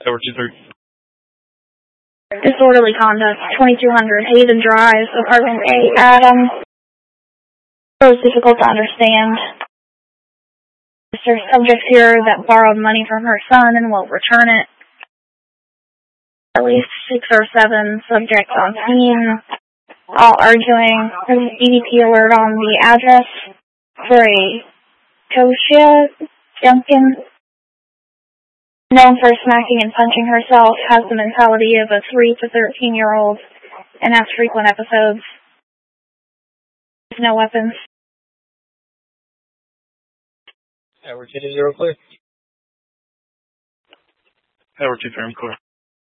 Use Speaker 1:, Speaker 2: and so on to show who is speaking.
Speaker 1: Tower 2-3.
Speaker 2: Disorderly conduct, 2200 Haven Drive, apartment 8, Adams. It was difficult to understand. There's subjects here that borrowed money from her son and will return it. At least 6 or 7 subjects on scene, all arguing. There's a DDP alert on the address for a Toshia Duncan, known for smacking and punching herself, has the mentality of a 3 to 13-year-old and has frequent episodes. No weapons.
Speaker 1: Tower 2-0 clear. Tower 2-3 clear.